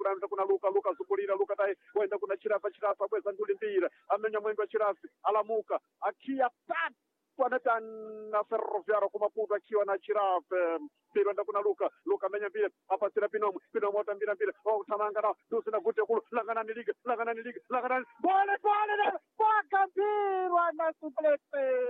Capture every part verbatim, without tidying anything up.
mpira kuna luka luka zungulira luka tai wenda kuna chirafa chirafa bweza nduli mpira amenya mwendo wa chirafi alamuka akia tatu anatana Ferroviário kumaputo akiwa na chirafe mpira nda kuna luka luka amenya mpira hapa sira pinomo pinomo tambira mpira oh tamanga na dusi na vute kulu langana ni liga langana ni liga langana bole bole paka mpira na suplete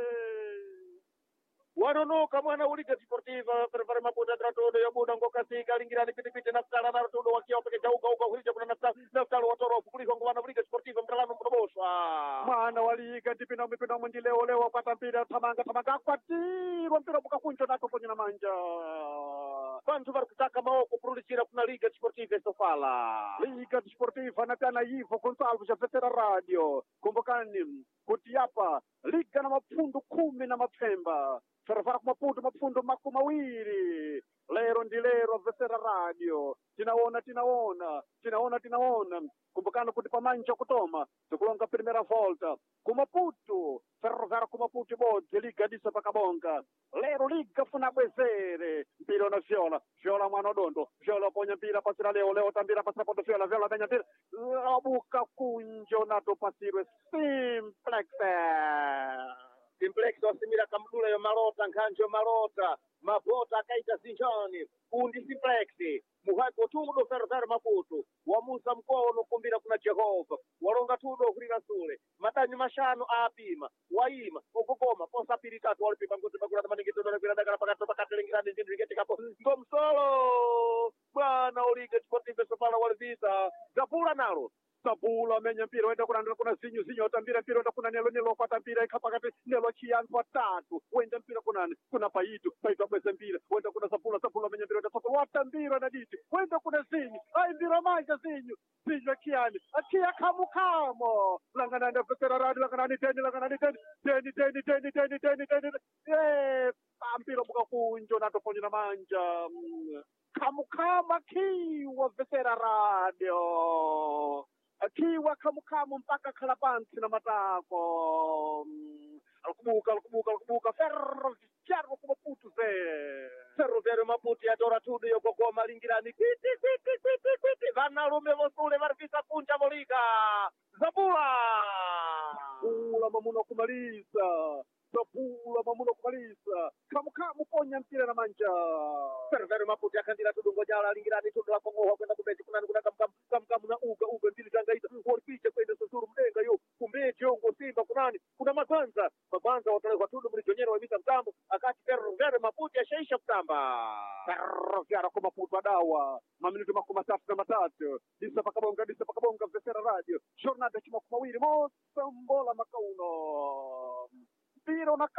wanonoka mwana uliga sportiva Ferroviário Maputo tratodo ya muda ngoka sika lingirani pitipiti na kala na rutudo wakiwa peke jauka uka hulija kuna nafta nafta watorofu kuliko ngwana uliga sportiva mtalano mroboswa mwana waliga tipina mpina mwindi leo leo pata mpira tamanga tamanga kwa tiro mpira bukakunjo na toponyo na manja bantu vari kutaka maoko kurudisira kuna liga sportiva Sofala liga sportiva na tana Ivo Gonçalves ya Vetera Radio kumbukani kuti hapa liga na mapundu kumi na mapemba Ferroviário Maputo mapundu makumi mawili lero ndi lero Vetera Radio tinaona tinaona tinaona tinaona kumbukana kuti pamanja kutoma tikulonga primeira volta kumaputo Ferroviário kumaputo ibodzi liga disa pakabonga lero liga funa bwezere mpira na viola viola mwana dondo viola ponya mpira pasira leo leo tambira pasira poto viola viola benya mpira abuka kunjo nato pasirwe simplex simplex wasimira kamdula yo malota nkanjo malota mabota akaita zinjani kundi simplex muhako tudo Ferroviário Maputo wamusa mkono kumbira kuna Jehova walonga tudo kulira sule matanyi mashano apima waima okugoma posa piri tatu walipima ngozi bakura maningito na kwenda dagala pakato pakatelingira ndi ndindu ngeti kapo ngomsolo bwana uliga sportive Sofala walivisa zapula nalo Sabula amenya mpira wenda kuna kuna zinyu zinyu otambira mpira wenda kuna nelo nelo kwata mpira ikapakati nelo chianwa tatu wenda mpira kuna kuna Paitu Paitu abweza mpira wenda kuna Sabula Sabula amenya mpira wenda Sabula watambira na diti wenda kuna zinyu ai mpira manja zinyu zinyu kiani akia kamu kamo langana na Vetera Radio langana ni teni langana ni teni teni teni teni teni teni teni eh mpira buka kunjo na toponyo na manja kamu kama kiwa Vetera Radio akiwa kamukamu mpaka kalabansi na matako alikubuka alikubuka alikubuka Ferroviário Maputo ze Ferroviário Maputo ya dora tudo yo gogo malingirani kwiti kwiti kwiti kwiti vana lume vosule varvisa kunja voliga Zabula ula mamuno kumaliza Zabula mamuno kumaliza kamukamu ponya mpira na manja Ferroviário Maputo yakandira tudo ngojala lingirani tudo la kongo kwenda kubeti kuna kuna kamukamu kamukamu na uga uga mbili tangaita walipicha kwenda sosuru mdenga yo kumbeji ongo Simba kunani kuna Magwanza Magwanza watalewa tudo mlijonyero wamita mtambo akati Ferroviário Maputo yashaisha kutamba Ferroviário Maputo adawa maminuti makumi matatu na matatu disa pakabonga disa pakabonga Vetera Radio jornada chima kumawiri mosambola makauno Piro na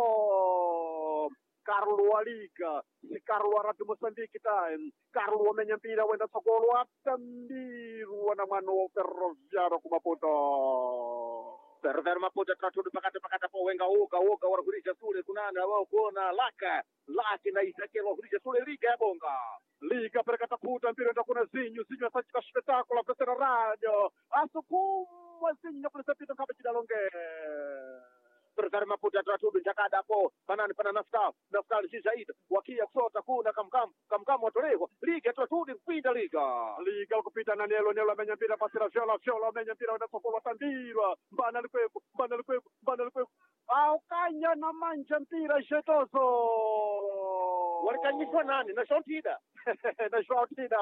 Carlo Carlo Aliga si Carlo aratu Mozambique time Carlo wamenya mpira wenda sokolo atambiru wana mano wa Ferroviário Maputo Ferroviário Maputo tratudu pakata pakata po wenga uga uga warakurisha sule kunana wao kuona laka laki na isakelo wakurisha sule liga ya bonga liga perkata puta mpira wenda kuna zinyu zinyu asachika spectacular Vetera Radio asukumwa zinyu na kulisa pito kaba chidalonge Ferroviário Maputo tratudu jakada po panani pana naftal naftal si zaidi wakia kusota kuna kamkam kamkam watolewa liga tratudu kupita liga liga kupita na nelo nelo amenya mpira pasira viola viola amenya mpira wenda sokolo tandirwa mbana likwepo mbana likwepo mbana likwepo au kanya na manja mpira jetoso walikanyishwa nani na Shontida na Shontida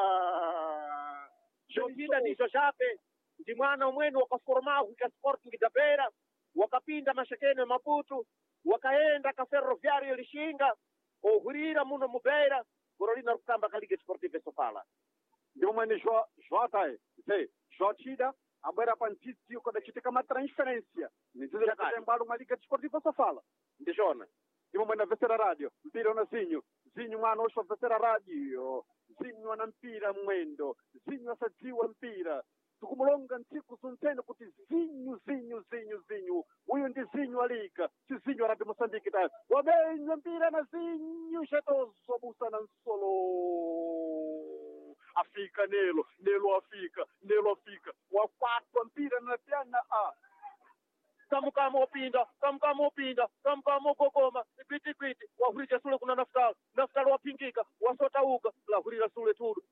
Shontida ni Jojape ndi mwana umwenu wakaformahu ka Sporting da Beira wakapinda mashakene Maputo wakaenda ka Ferroviário lishinga ohurira muno mubeira gorolina rukamba ka Liga Sportiva Sofala ndio mwene jwa jwatae ze jwatida abwera pantiti yuko da chitika ma transferência nizile kutembalo ma Liga Sportiva Sofala ndishona ndio mwene Vetera Radio mpira na zinyu zinyu mwana osho Vetera Radio zinyu ana mpira mwendo zinyu asadziwa mpira tukumulonga ntsiku suntene kuti zinyu zinyu zinyu zinyu uyu ndi zinyu aliga si zinyu arabi Mozambique tayo wamenya mpira na zinyu shetozo busa na nsolo afika nelo nelo afika nelo afika wakwatwa mpira na piana a kamukamo opinda kamukamo opinda kamukamo gogoma ipiti piti wahurija sule kuna naftal naftal wapingika wasota uga lahurira sule tudu